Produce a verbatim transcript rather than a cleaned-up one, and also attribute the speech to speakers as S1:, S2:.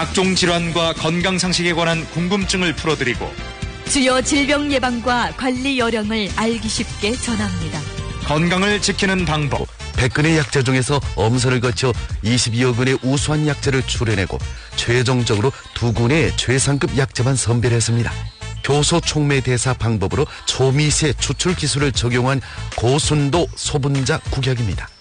S1: 각종 질환과 건강 상식에 관한 궁금증을 풀어드리고
S2: 주요 질병 예방과 관리 요령을 알기 쉽게 전합니다.
S1: 건강을 지키는 방법.
S3: 백 근의 약재 중에서 엄선을 거쳐 이십이여 근의 우수한 약재를 추려내고 최종적으로 두 군의 최상급 약재만 선별했습니다. 효소 촉매 대사 방법으로 초미세 추출 기술을 적용한 고순도 소분자 국약입니다.